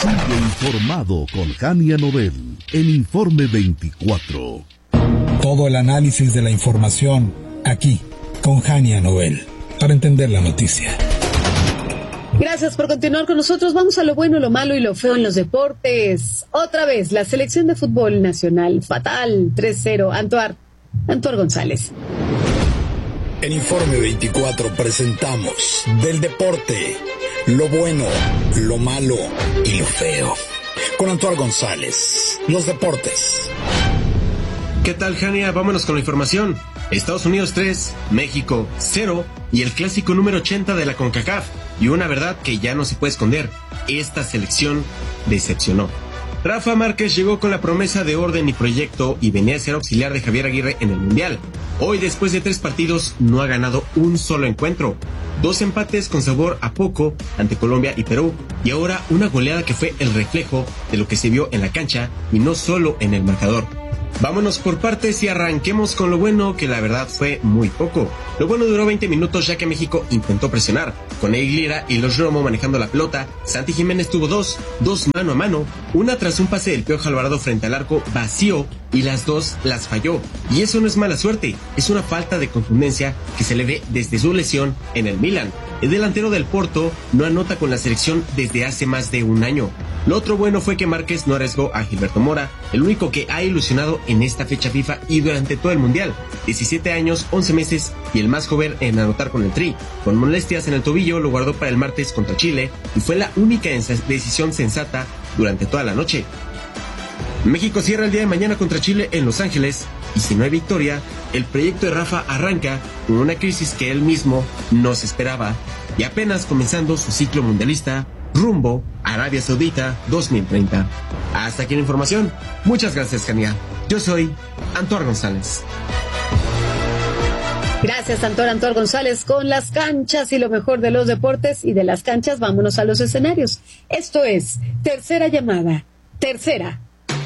Sigue informado con Jania Nobel en Informe 24. Todo el análisis de la información aquí con Jania Nobel para entender la noticia. Gracias por continuar con nosotros. Vamos a lo bueno, lo malo y lo feo en los deportes. Otra vez, la selección de fútbol nacional, fatal, 3-0. Antoar González. En Informe 24 presentamos del deporte, lo bueno, lo malo y lo feo. Con Antoar González, los deportes. ¿Qué tal, Jania? Vámonos con la información. Estados Unidos 3, México 0 y el clásico número 80 de la CONCACAF. Y una verdad que ya no se puede esconder, esta selección decepcionó. Rafa Márquez llegó con la promesa de orden y proyecto y venía a ser auxiliar de Javier Aguirre en el Mundial. Hoy, después de 3 partidos, no ha ganado un solo encuentro. 2 empates con sabor a poco ante Colombia y Perú, y ahora una goleada que fue el reflejo de lo que se vio en la cancha y no solo en el marcador. Vámonos por partes y arranquemos con lo bueno, que la verdad fue muy poco. Lo bueno duró 20 minutos ya que México intentó presionar. Con Aguilera y los Romo manejando la pelota, Santi Jiménez tuvo dos mano a mano, una tras un pase del Piojo Alvarado frente al arco vacío y las 2 las falló. Y eso no es mala suerte, es una falta de contundencia que se le ve desde su lesión en el Milan. El delantero del Porto no anota con la selección desde hace más de un año. Lo otro bueno fue que Márquez no arriesgó a Gilberto Mora, el único que ha ilusionado en esta fecha FIFA y durante todo el Mundial. 17 años, 11 meses y el más joven en anotar con el Tri. Con molestias en el tobillo lo guardó para el martes contra Chile y fue la única decisión sensata durante toda la noche. México cierra el día de mañana contra Chile en Los Ángeles y si no hay victoria, el proyecto de Rafa arranca con una crisis que él mismo no se esperaba y apenas comenzando su ciclo mundialista rumbo a Arabia Saudita 2030. Hasta aquí la información. Muchas gracias, Jania. Yo soy Antoar González. Gracias, Antoar González, con las canchas y lo mejor de los deportes. Y de las canchas, vámonos a los escenarios. Esto es Tercera Llamada. Tercera.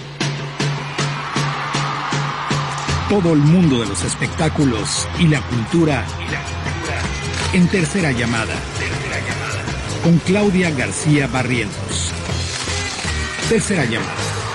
Todo el mundo de los espectáculos y la cultura en Tercera Llamada. Con Claudia García Barrientos. Tercera Llamada.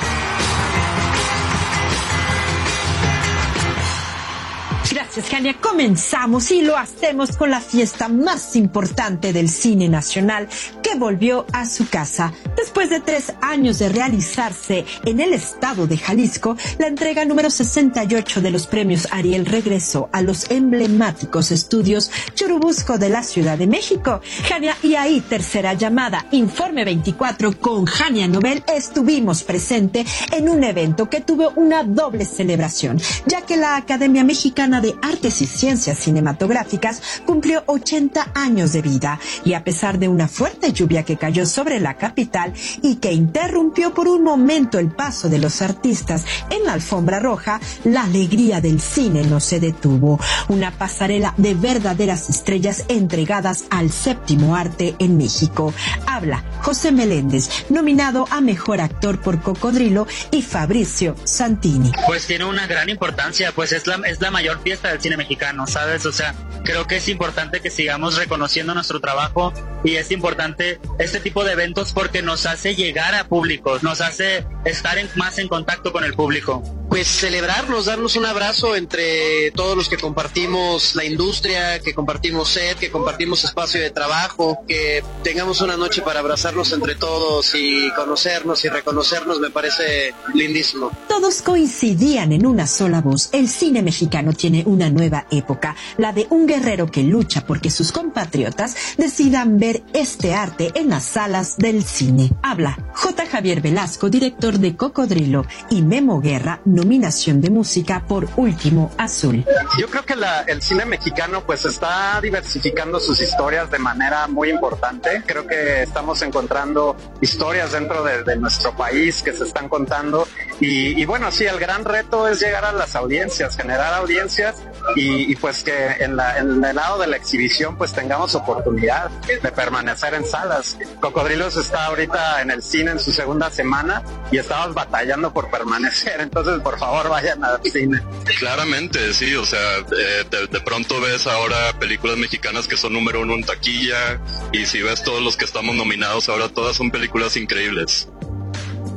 Gracias, Jania. Comenzamos y lo hacemos con la fiesta más importante del cine nacional que volvió a su casa. Después de 3 años de realizarse en el estado de Jalisco, la entrega número 68 de los premios Ariel regresó a los emblemáticos estudios Churubusco de la Ciudad de México. Jania, y ahí Tercera Llamada, Informe 24 con Jania Nobel, estuvimos presente en un evento que tuvo una doble celebración, ya que la Academia Mexicana de Artes y Ciencias Cinematográficas cumplió 80 años de vida y a pesar de una fuerte lluvia que cayó sobre la capital y que interrumpió por un momento el paso de los artistas en la alfombra roja, la alegría del cine no se detuvo. Una pasarela de verdaderas estrellas entregadas al séptimo arte en México. Habla José Meléndez, nominado a Mejor Actor por Cocodrilo, y Fabricio Santini. Pues tiene una gran importancia, pues es la mayor fiesta del cine mexicano, ¿sabes? O sea, creo que es importante que sigamos reconociendo nuestro trabajo y es importante este tipo de eventos porque nos hace llegar a públicos, nos hace estar más en contacto con el público. Pues celebrarnos, darnos un abrazo entre todos los que compartimos la industria, que compartimos set, que compartimos espacio de trabajo, que tengamos una noche para abrazarnos entre todos y conocernos y reconocernos, me parece lindísimo. Todos coincidían en una sola voz. El cine mexicano tiene una nueva época, la de un guerrero que lucha porque sus compatriotas decidan ver este arte en las salas del cine. Habla J. Javier Velasco, director de Cocodrilo, y Memo Guerra, nominación de música por Último Azul. Yo creo que el cine mexicano pues está diversificando sus historias de manera muy importante. Creo que estamos encontrando historias dentro de nuestro país que se están contando y bueno, sí, el gran reto es llegar a las audiencias, generar audiencias y pues que en el lado de la exhibición pues tengamos oportunidad de permanecer en salas. Cocodrilos está ahorita en el cine en su segunda semana y estamos batallando por permanecer, entonces por favor vayan al cine. Claramente, sí, o sea, de pronto ves ahora películas mexicanas que son número 1 en taquilla y si ves todos los que estamos nominados ahora, todas son películas increíbles.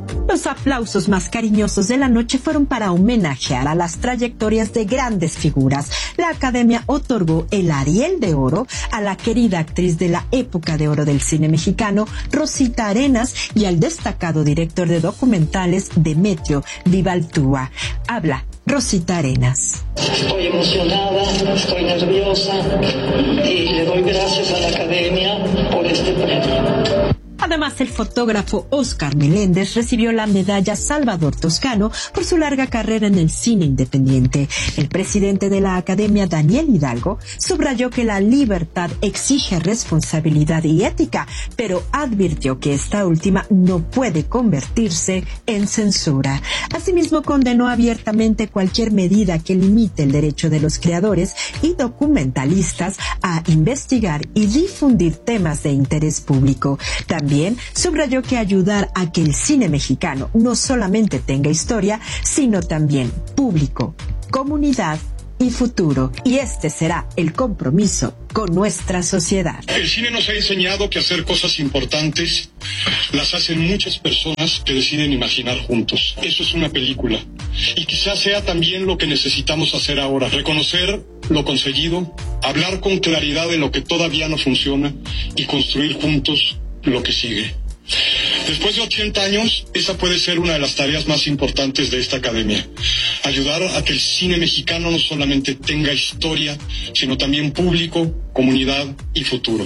Los aplausos más cariñosos de la noche fueron para homenajear a las trayectorias de grandes figuras. La Academia otorgó el Ariel de Oro a la querida actriz de la época de oro del cine mexicano, Rosita Arenas, y al destacado director de documentales, Demetrio Vivaltúa. Habla Rosita Arenas. Estoy emocionada, estoy nerviosa y le doy gracias a la Academia por este premio. Además, el fotógrafo Óscar Meléndez recibió la medalla Salvador Toscano por su larga carrera en el cine independiente. El presidente de la Academia, Daniel Hidalgo, subrayó que la libertad exige responsabilidad y ética, pero advirtió que esta última no puede convertirse en censura. Asimismo, condenó abiertamente cualquier medida que limite el derecho de los creadores y documentalistas a investigar y difundir temas de interés público. También subrayó que ayudar a que el cine mexicano no solamente tenga historia, sino también público, comunidad y futuro. Y este será el compromiso con nuestra sociedad. El cine nos ha enseñado que hacer cosas importantes las hacen muchas personas que deciden imaginar juntos. Eso es una película. Y quizás sea también lo que necesitamos hacer ahora. Reconocer lo conseguido, hablar con claridad de lo que todavía no funciona y construir juntos lo que sigue. Después de 80 años, esa puede ser una de las tareas más importantes de esta academia. Ayudar a que el cine mexicano no solamente tenga historia, sino también público, comunidad y futuro.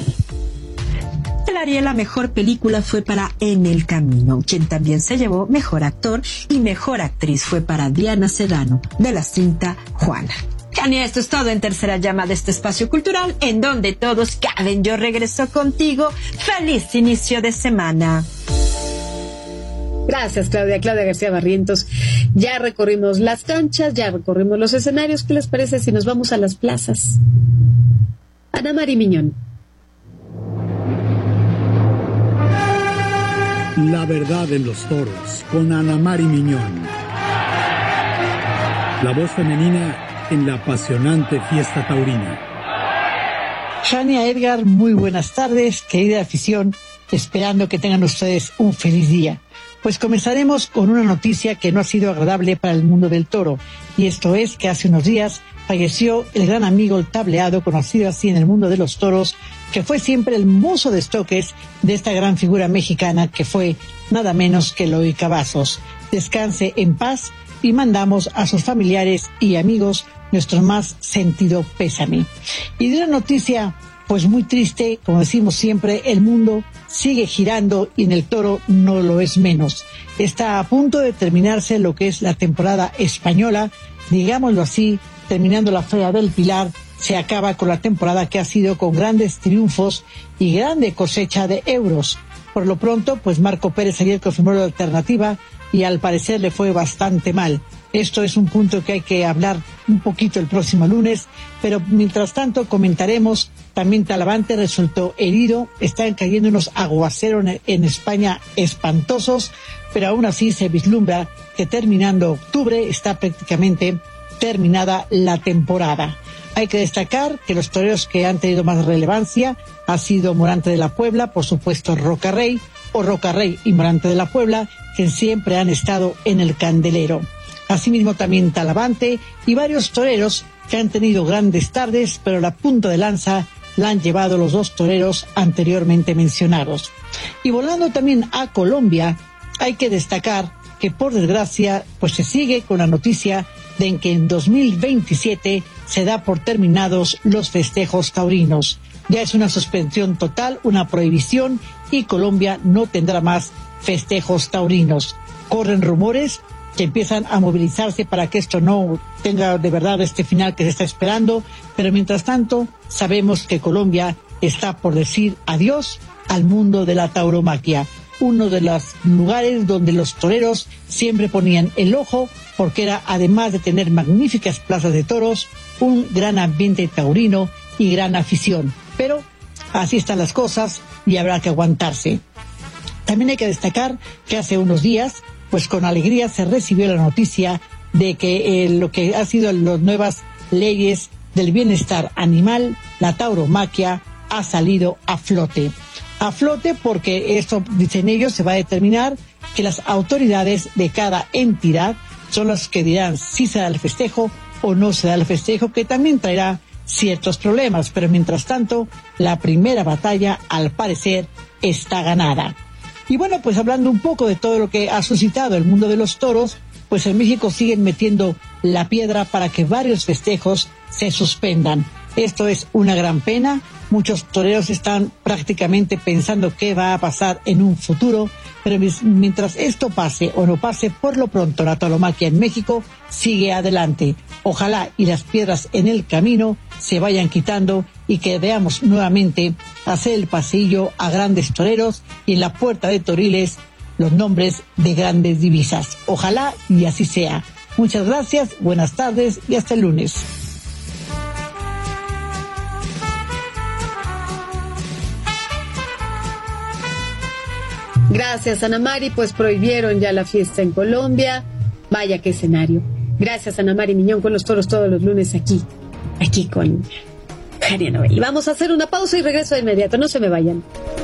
El Ariel a mejor película fue para En el Camino, quien también se llevó mejor actor, y mejor actriz fue para Diana Sedano, de la cinta Juana. Kania, esto es todo en Tercera Llama de este espacio cultural, en donde todos caben. Yo regreso contigo. ¡Feliz inicio de semana! Gracias, Claudia García Barrientos. Ya recorrimos las canchas, ya recorrimos los escenarios. ¿Qué les parece si nos vamos a las plazas? Ana Mari Miñón. La verdad en los toros, con Ana Mari Miñón. La voz femenina en la apasionante fiesta taurina. Jania, Edgar, muy buenas tardes, querida afición, esperando que tengan ustedes un feliz día. Pues comenzaremos con una noticia que no ha sido agradable para el mundo del toro, y esto es que hace unos días falleció el gran amigo El Tableado, conocido así en el mundo de los toros, que fue siempre el mozo de estoques de esta gran figura mexicana que fue nada menos que Eloy Cavazos. Descanse en paz y mandamos a sus familiares y amigos nuestro más sentido pésame. Y de una noticia pues muy triste, como decimos siempre, el mundo sigue girando y en el toro no lo es menos. Está a punto de terminarse lo que es la temporada española, digámoslo así, terminando la Feria del Pilar, se acaba con la temporada que ha sido con grandes triunfos y grande cosecha de euros. Por lo pronto, pues Marco Pérez ayer confirmó la alternativa y al parecer le fue bastante mal. Esto es un punto que hay que hablar un poquito el próximo lunes, pero mientras tanto comentaremos, también Talavante resultó herido, están cayendo unos aguaceros en España espantosos, pero aún así se vislumbra que terminando octubre está prácticamente terminada la temporada. Hay que destacar que los toreros que han tenido más relevancia ha sido Morante de la Puebla, por supuesto Roca Rey y Morante de la Puebla, que siempre han estado en el candelero. Asimismo también Talavante y varios toreros que han tenido grandes tardes, pero la punta de lanza la han llevado los dos toreros anteriormente mencionados. Y volando también a Colombia, hay que destacar que por desgracia pues se sigue con la noticia de que en 2027 se da por terminados los festejos taurinos. Ya es una suspensión total, una prohibición, y Colombia no tendrá más festejos taurinos. Corren rumores que empiezan a movilizarse para que esto no tenga de verdad este final que se está esperando, pero mientras tanto sabemos que Colombia está por decir adiós al mundo de la tauromaquia, uno de los lugares donde los toreros siempre ponían el ojo, porque era, además de tener magníficas plazas de toros, un gran ambiente taurino y gran afición. Pero así están las cosas y habrá que aguantarse. También hay que destacar que hace unos días, pues con alegría se recibió la noticia de que lo que ha sido las nuevas leyes del bienestar animal, la tauromaquia, ha salido a flote. A flote porque esto, dicen ellos, se va a determinar que las autoridades de cada entidad son las que dirán si se da el festejo o no se da el festejo, que también traerá ciertos problemas, pero mientras tanto, la primera batalla, al parecer, está ganada. Y bueno, pues hablando un poco de todo lo que ha suscitado el mundo de los toros, pues en México siguen metiendo la piedra para que varios festejos se suspendan. Esto es una gran pena. Muchos toreros están prácticamente pensando qué va a pasar en un futuro, pero mientras esto pase o no pase, por lo pronto la tauromaquia en México sigue adelante. Ojalá y las piedras en el camino se vayan quitando y que veamos nuevamente hacer el pasillo a grandes toreros y en la puerta de Toriles los nombres de grandes divisas. Ojalá y así sea. Muchas gracias, buenas tardes y hasta el lunes. Gracias, Ana Mari, pues prohibieron ya la fiesta en Colombia. Vaya qué escenario. Gracias, Ana Mari Miñón, con los toros todos los lunes aquí con Jania Noel. Vamos a hacer una pausa y regreso de inmediato, no se me vayan.